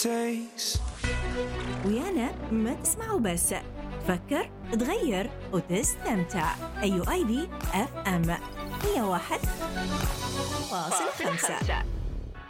taste. ويانا ما تسمعوا بس، فكر، تغير وتستمتع. AUID FM 101.5.